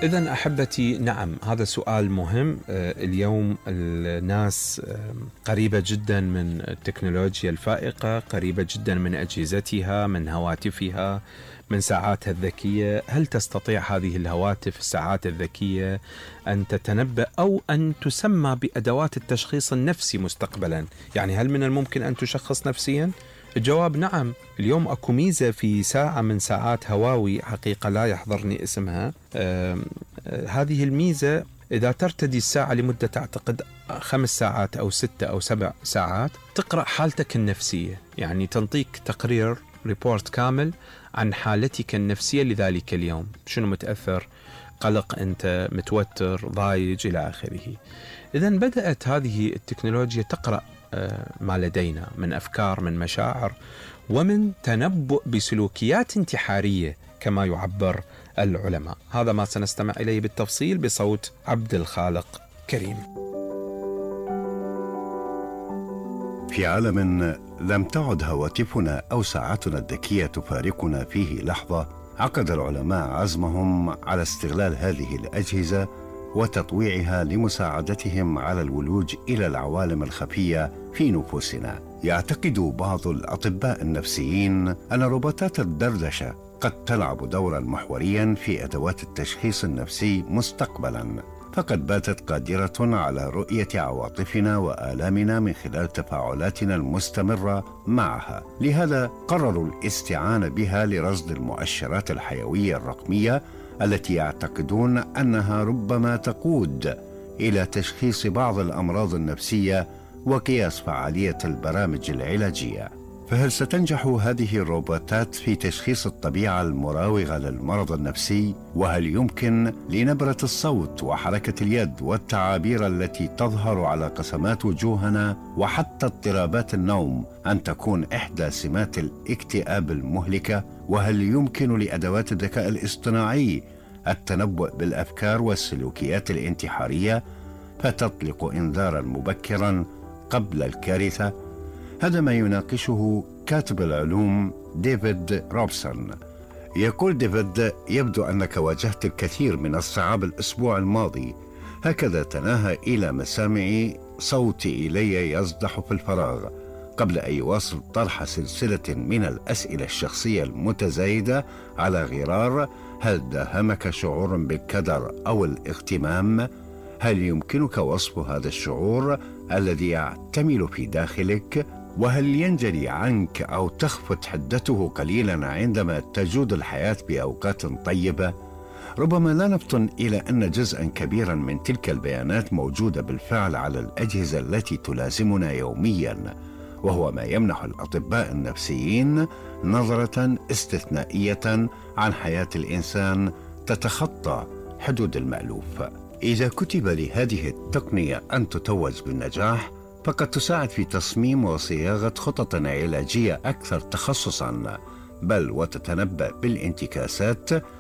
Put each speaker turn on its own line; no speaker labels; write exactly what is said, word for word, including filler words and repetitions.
إذن أحبتي، نعم، هذا سؤال مهم. اليوم الناس قريبة جدا من التكنولوجيا الفائقة، قريبة جدا من أجهزتها، من هواتفها، من ساعاتها الذكية. هل تستطيع هذه الهواتف، الساعات الذكية، أن تتنبأ أو أن تسمى بأدوات التشخيص النفسي مستقبلا؟ يعني هل من الممكن أن تشخص نفسيا؟ الجواب نعم. اليوم أكو ميزة في ساعة من ساعات هواوي، حقيقة لا يحضرني اسمها. آه آه هذه الميزة إذا ترتدي الساعة لمدة أعتقد خمس ساعات أو ستة أو سبع ساعات، تقرأ حالتك النفسية، يعني تنطيك تقرير، ريبورت كامل عن حالتك النفسية لذلك اليوم. شنو متأثر، قلق، أنت متوتر، ضايج، إلى آخره. إذن بدأت هذه التكنولوجيا تقرأ ما لدينا من أفكار، من مشاعر، ومن تنبؤ بسلوكيات انتحارية كما يعبر العلماء. هذا ما سنستمع إليه بالتفصيل بصوت عبد الخالق كريم.
في عالم لم تعد هواتفنا أو ساعاتنا الذكية تفارقنا فيه لحظة، عقد العلماء عزمهم على استغلال هذه الأجهزة وتطويعها لمساعدتهم على الولوج إلى العوالم الخفية في نفوسنا. يعتقد بعض الأطباء النفسيين أن روبوتات الدردشة قد تلعب دورا محوريا في أدوات التشخيص النفسي مستقبلا، فقد باتت قادرة على رؤية عواطفنا وآلامنا من خلال تفاعلاتنا المستمرة معها. لهذا قرروا الاستعانة بها لرصد المؤشرات الحيوية الرقمية التي يعتقدون أنها ربما تقود إلى تشخيص بعض الأمراض النفسية وقياس فعالية البرامج العلاجية. فهل ستنجح هذه الروبوتات في تشخيص الطبيعة المراوغة للمرض النفسي؟ وهل يمكن لنبرة الصوت وحركة اليد والتعابير التي تظهر على قسمات وجوهنا وحتى اضطرابات النوم أن تكون إحدى سمات الاكتئاب المهلكة؟ وهل يمكن لأدوات الذكاء الاصطناعي التنبؤ بالأفكار والسلوكيات الانتحارية فتطلق إنذارا مبكرا قبل الكارثة؟ هذا ما يناقشه كاتب العلوم ديفيد روبسون. يقول ديفيد: يبدو أنك واجهت الكثير من الصعاب الأسبوع الماضي، هكذا تناهى إلى مسامعي صوتي إلي يصدح في الفراغ، قبل أن يواصل طرح سلسلة من الأسئلة الشخصية المتزايدة على غرار: هل داهمك شعور بالكدر أو الاغتمام؟ هل يمكنك وصف هذا الشعور الذي يعتمل في داخلك؟ وهل ينجلي عنك أو تخفت حدته قليلا عندما تجود الحياة بأوقات طيبة؟ ربما لا نفطن إلى أن جزءا كبيرا من تلك البيانات موجودة بالفعل على الأجهزة التي تلازمنا يوميا، وهو ما يمنح الأطباء النفسيين نظرة استثنائية عن حياة الإنسان تتخطى حدود المألوف. إذا كتب لهذه التقنية أن تتوج بالنجاح، فقد تساعد في تصميم وصياغة خطط علاجية أكثر تخصصا، بل وتتنبأ بالانتكاسات